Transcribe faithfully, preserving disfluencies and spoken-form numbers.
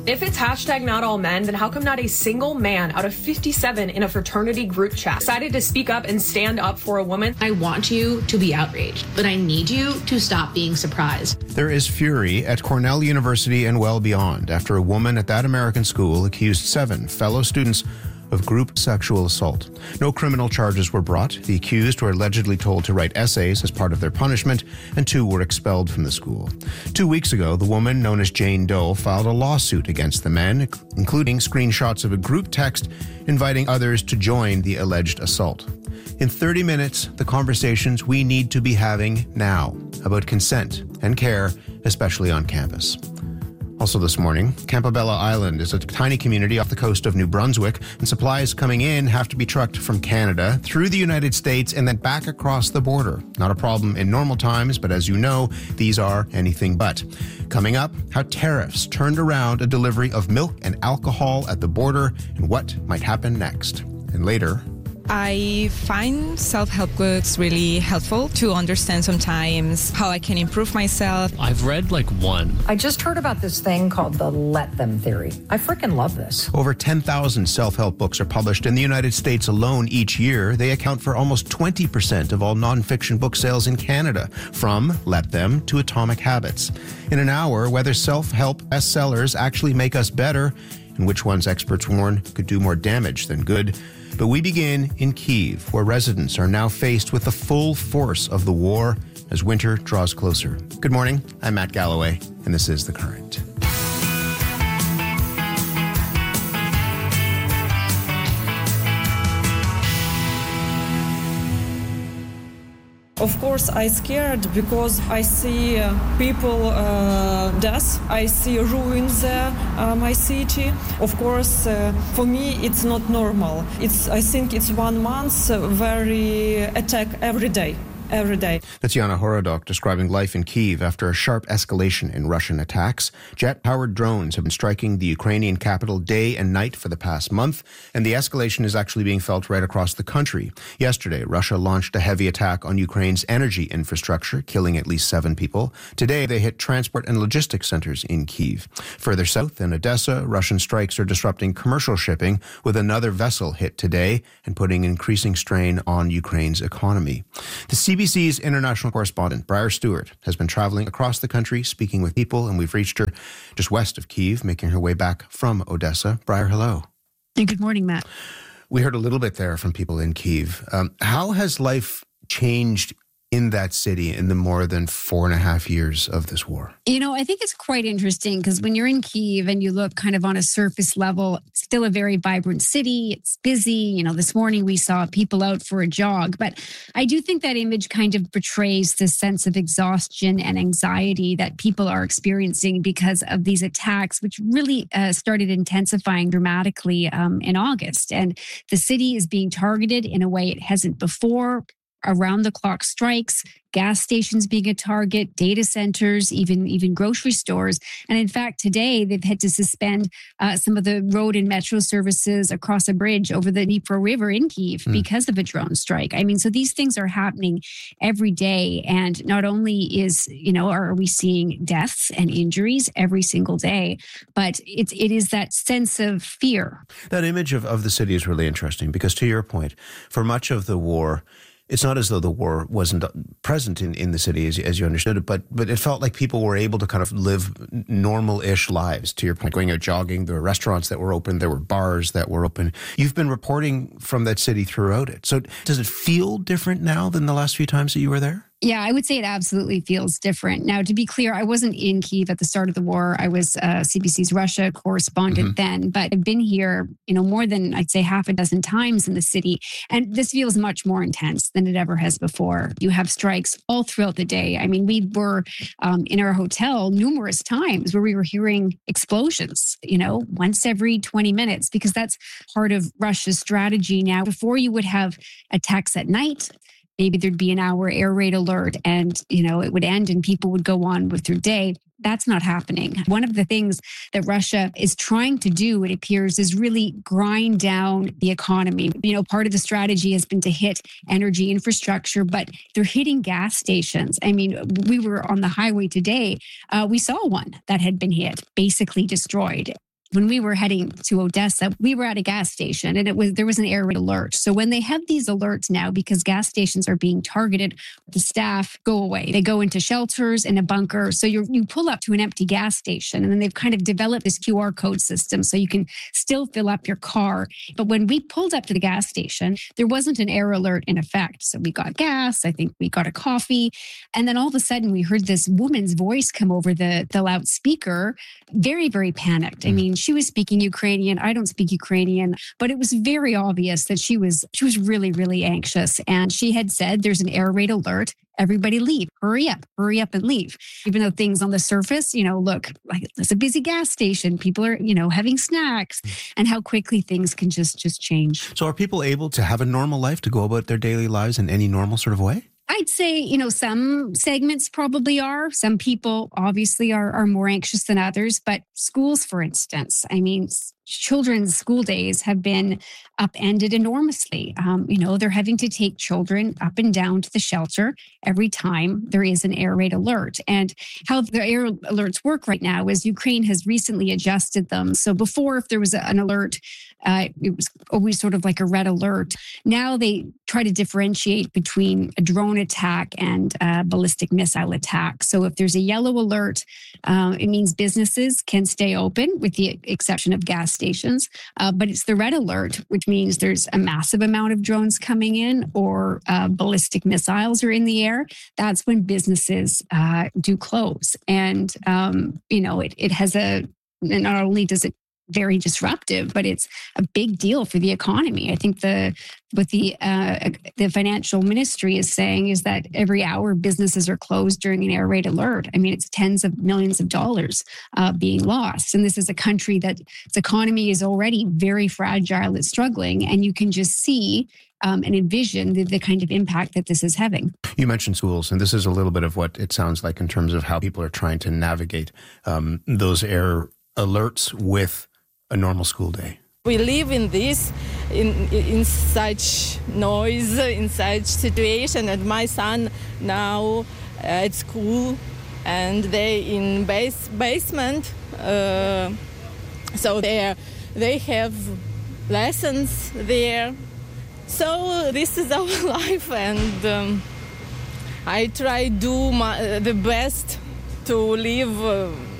If it's hashtag not all men, then how come not a single man out of fifty-seven in a fraternity group chat decided to speak up and stand up for a woman? I want you to be outraged, but I need you to stop being surprised. There is fury at Cornell University and well beyond after a woman at that American school accused seven fellow students of group sexual assault. No criminal charges were brought. The accused were allegedly told to write essays as part of their punishment, and two were expelled from the school. Two weeks ago, the woman known as Jane Doe filed a lawsuit against the men, including screenshots of a group text inviting others to join the alleged assault. In thirty minutes, the conversations we need to be having now about consent and care, especially on campus. Also this morning, Campobello Island is a tiny community off the coast of New Brunswick, and supplies coming in have to be trucked from Canada through the United States and then back across the border. Not a problem in normal times, but as you know, these are anything but. Coming up, how tariffs turned around a delivery of milk and alcohol at the border and what might happen next. And later, I find self-help books really helpful to understand sometimes how I can improve myself. I've read like one. I just heard about this thing called the let them theory. I freaking love this. Over ten thousand self-help books are published in the United States alone each year. They account for almost twenty percent of all nonfiction book sales in Canada, from Let Them to Atomic Habits. In an hour, whether self-help bestsellers actually make us better and which ones experts warn could do more damage than good. But we begin in Kyiv, where residents are now faced with the full force of the war as winter draws closer. Good morning, I'm Matt Galloway, and this is The Current. Of course, I scared because I see uh, people uh, death. I see ruins there, uh, my city. Of course, uh, for me, it's not normal. It's I think it's one month uh, very attack every day. Every day. That's Yana Horodok describing life in Kyiv after a sharp escalation in Russian attacks. Jet-powered drones have been striking the Ukrainian capital day and night for the past month, and the escalation is actually being felt right across the country. Yesterday, Russia launched a heavy attack on Ukraine's energy infrastructure, killing at least seven people. Today, they hit transport and logistics centers in Kyiv. Further south in Odessa, Russian strikes are disrupting commercial shipping, with another vessel hit today and putting increasing strain on Ukraine's economy. The C B C's international correspondent, Briar Stewart, has been traveling across the country, speaking with people, and we've reached her just west of Kyiv, making her way back from Odessa. Briar, hello. Good morning, Matt. We heard a little bit there from people in Kyiv. Um, how has life changed in that city in the more than four and a half years of this war? You know, I think it's quite interesting because when you're in Kyiv and you look kind of on a surface level, it's still a very vibrant city. It's busy. You know, this morning we saw people out for a jog. But I do think that image kind of portrays the sense of exhaustion and anxiety that people are experiencing because of these attacks, which really uh, started intensifying dramatically um, in August. And the city is being targeted in a way it hasn't before. Around-the-clock strikes, gas stations being a target, data centers, even, even grocery stores. And in fact, today they've had to suspend uh, some of the road and metro services across a bridge over the Dnipro River in Kyiv mm. because of a drone strike. I mean, so these things are happening every day. And not only is, you know, are we seeing deaths and injuries every single day, but it's, it is that sense of fear. That image of, of the city is really interesting because, to your point, for much of the war, it's not as though the war wasn't present in, in the city as, as you understood it, but but it felt like people were able to kind of live normal-ish lives. To your point, going out jogging, there were restaurants that were open, there were bars that were open. You've been reporting from that city throughout it. So does it feel different now than the last few times that you were there? Yeah, I would say it absolutely feels different. Now, to be clear, I wasn't in Kyiv at the start of the war. I was uh, C B C's Russia correspondent mm-hmm. then, but I've been here, you know, more than I'd say half a dozen times in the city. And this feels much more intense than it ever has before. You have strikes all throughout the day. I mean, we were um, in our hotel numerous times where we were hearing explosions, you know, once every twenty minutes, because that's part of Russia's strategy now. Before you would have attacks at night, maybe there'd be an hour air raid alert and, you know, it would end and people would go on with their day. That's not happening. One of the things that Russia is trying to do, it appears, is really grind down the economy. You know, part of the strategy has been to hit energy infrastructure, but they're hitting gas stations. I mean, we were on the highway today. Uh, we saw one that had been hit, basically destroyed. when we were heading to Odessa, we were at a gas station and it was there was an air raid alert. So when they have these alerts now, because gas stations are being targeted, the staff go away. They go into shelters in a bunker. So you you pull up to an empty gas station, and then they've kind of developed this Q R code system so you can still fill up your car. But when we pulled up to the gas station, there wasn't an air alert in effect. So we got gas. I think we got a coffee. And then all of a sudden we heard this woman's voice come over the, the loudspeaker, very, very panicked. I mean, she was speaking Ukrainian. I don't speak Ukrainian, but it was very obvious that she was she was really, really anxious. And she had said, there's an air raid alert. Everybody leave, hurry up, hurry up and leave. Even though things on the surface, you know, look like it's a busy gas station. People are, you know, having snacks, and how quickly things can just, just change. So are people able to have a normal life, to go about their daily lives in any normal sort of way? I'd say, you know, some segments probably are. Some people obviously are, are more anxious than others. But schools, for instance, I mean, children's school days have been upended enormously. Um, you know, they're having to take children up and down to the shelter every time there is an air raid alert. And how the air alerts work right now is Ukraine has recently adjusted them. So before, if there was an alert, uh, it was always sort of like a red alert. Now they try to differentiate between a drone attack and a ballistic missile attack. So if there's a yellow alert, uh, it means businesses can stay open with the exception of gas stations. Uh, but it's the red alert, which means there's a massive amount of drones coming in or uh, ballistic missiles are in the air. That's when businesses uh, do close. And, um, you know, it, it has a, not only does it very disruptive, but it's a big deal for the economy. I think the what the uh, the financial ministry is saying is that every hour businesses are closed during an air raid alert. I mean, it's tens of millions of dollars uh, being lost. And this is a country that its economy is already very fragile. It's struggling. And you can just see um, and envision the, the kind of impact that this is having. You mentioned schools, and this is a little bit of what it sounds like in terms of how people are trying to navigate um, those air alerts with a normal school day. We live in this, in in such noise, in such situation. And my son now at school, and they in base basement, uh, so they they have lessons there. So this is our life, and um, I try do my, the best to live. Uh,